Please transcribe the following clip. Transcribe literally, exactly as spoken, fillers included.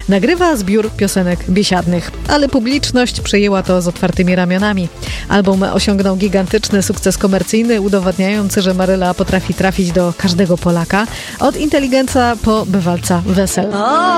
Nagrywa zbiór piosenek biesiadnych, ale publiczność przyjęła to z otwartymi ramionami. Album osiągnął gigantyczny sukces komercyjny, udowadniający, że Maryla potrafi trafić do każdego Polaka, od inteligenca po bywalca wesel.